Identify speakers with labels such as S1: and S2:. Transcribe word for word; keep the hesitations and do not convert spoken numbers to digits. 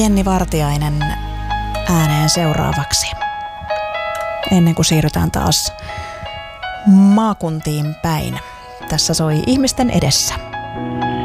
S1: Jenni Vartiainen ääneen seuraavaksi. Ennen kuin siirrytään taas maakuntiin päin. Tässä soi Ihmisten edessä.